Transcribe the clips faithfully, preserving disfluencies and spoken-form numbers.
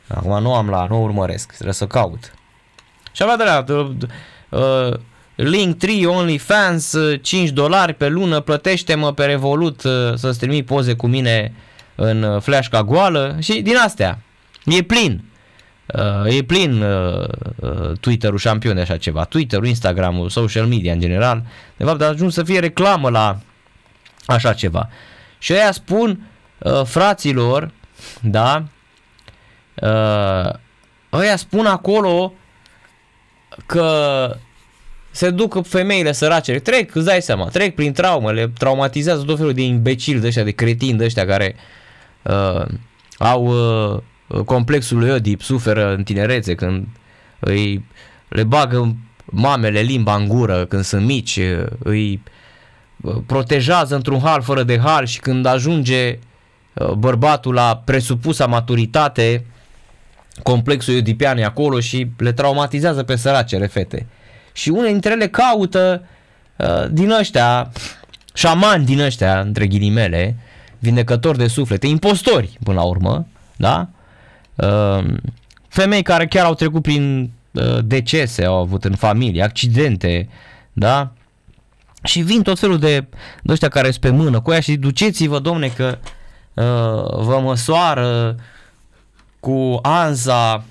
Acum nu am la, nu urmăresc, trebuie să caut. Și avea de la uh, Linktree, OnlyFans, cinci dolari pe lună, plătește-mă pe Revolut uh, să-ți trimit poze cu mine în fleașca goală și din astea. E plin. Uh, e plin uh, uh, Twitter-ul șampion de așa ceva. Twitter-ul, Instagram-ul, social media în general. De fapt, a ajuns să fie reclamă la așa ceva. Și ăia spun uh, fraților, da, uh, ăia spun acolo că se duc femeile sărace, trec, îți dai seama, trec prin traumă, le traumatizează tot felul de imbecili de ăștia, de cretini de ăștia care uh, au uh, complexul lui Oedip, suferă în tinerețe când îi, le bagă mamele limba în gură când sunt mici, îi protejează într-un hal fără de hal și când ajunge bărbatul la presupusa maturitate, complexul oedipian e acolo și le traumatizează pe săracele fete. Și unele dintre ele caută uh, din ăștia, șamani din ăștia, între ghilimele, vindecători de suflete, impostori până la urmă, da? Uh, femei care chiar au trecut prin uh, decese, au avut în familie, accidente, da? Și vin tot felul de, de ăștia care sunt pe mână cu ea și duceți-vă, domne, că uh, vă măsoară cu anza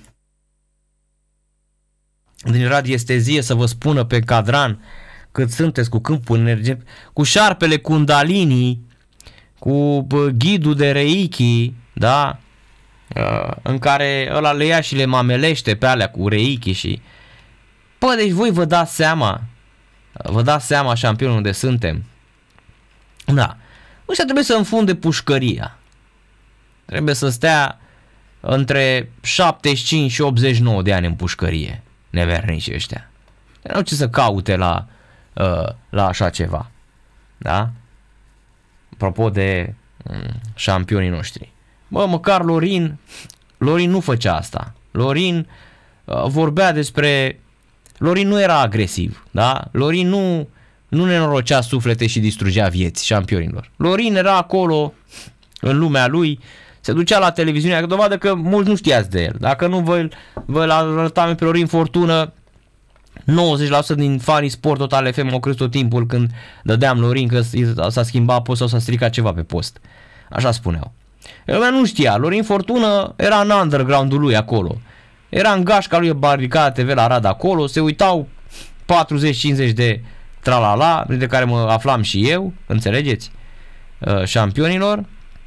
din radiestezie să vă spună pe cadran cât sunteți cu câmpul energetic, cu șarpele Kundalini, cu ghidul de Reiki, da? În care ăla le ia și le mamelește pe alea cu Reiki și... Pă, deci voi vă dați seama, vă dați seama, șampionul, unde suntem? Da. Ăștia trebuie să înfunde pușcăria. Trebuie să stea între șaptezeci și cinci și optzeci și nouă de ani în pușcărie. Nevernici ăștia. Nu au ce să caute la, uh, la așa ceva. Da? Apropo de um, șampionii noștri. Bă, măcar Lorin, Lorin nu făcea asta. Lorin uh, vorbea despre... Lorin nu era agresiv. Da? Lorin nu, nu nenorocea suflete și distrugea vieți șampionilor. Lorin era acolo, în lumea lui, se ducea la televiziune, dovadă că mulți nu știați de el. Dacă nu vă, vă arătam pe Lorin Fortună, nouăzeci la sută din fanii Sport Total F M au crezut tot timpul când dădeam Lorin că s-a schimbat post sau s-a stricat ceva pe post. Așa spuneau. Lumea nu știa. Lorin Fortună era în underground-ul lui acolo. Era în gașca lui Barricada T V la Rad acolo, se uitau patruzeci cincizeci de tralala, de care mă aflam și eu, înțelegeți? Uh, șampionilor.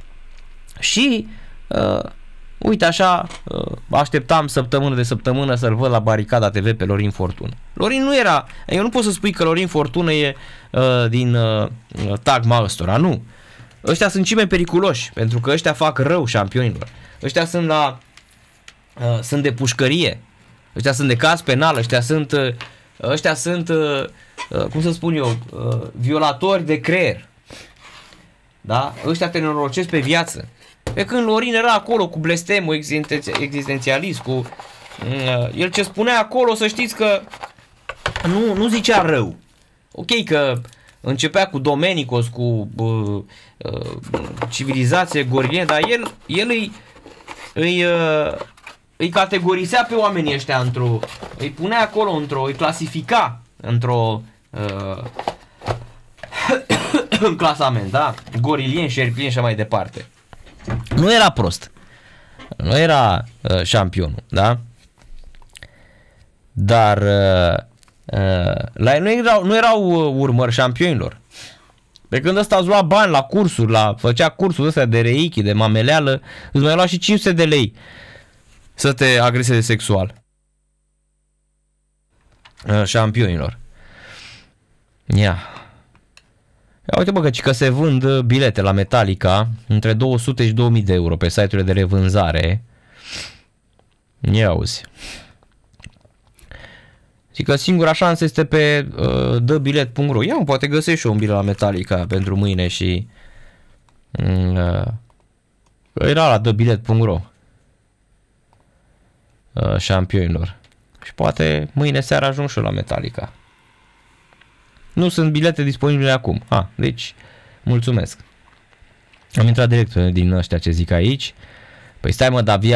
Și uh, uite așa, uh, așteptam săptămână de săptămână să-l văd la Barricada T V pe Lorin Fortună. Lorin nu era, eu nu pot să spui că Lorin Fortună e uh, din uh, tagma ăstora, nu. Ăștia sunt cei mai periculoși, pentru că ăștia fac rău șampionilor. Ăștia sunt la uh, sunt de pușcărie. Ăștia sunt de caz penal, ăștia sunt uh, ăștia sunt uh, uh, cum să spun eu, uh, violatori de creier. Da? Ăștia te nenorocesc pe viață. Pe când Lorin era acolo cu blestemul existențialist, cu uh, el ce spunea acolo, să știți că nu, nu zicea rău. Ok că începea cu Domenicos, cu uh, uh, civilizație gorie, dar el, el îi, îi, uh, îi categorisea pe oamenii ăștia într-o, îi punea acolo într-o, îi clasifica într-o uh, în clasament, da? Gorilien, șerpien și mai departe. Nu era prost. Nu era uh, șampionul, da? Dar uh, uh, la el nu erau, nu erau uh, urmări șampionilor. Pe când ăsta îți lua bani la cursuri, la, făcea cursuri ăstea de reiki, de mameleală, îți mai lua și cinci sute de lei să te agreseze sexual. Uh, șampionilor. Ia. Ia uite bă că, că se vând bilete la Metallica între două sute și două mii de euro pe site-urile de revânzare. Ia auzi. Zic că singura șansă este pe uh, dă bilet punct ro. Ia, poate găsești și un bilet la Metallica pentru mâine și uh, era la dă bilet punct ro uh, șampionilor. Și poate mâine seara ajung și eu la Metallica. Nu sunt bilete disponibile acum. Ha, deci, mulțumesc. Am intrat direct din ăștia ce zic aici. Păi stai mă, dar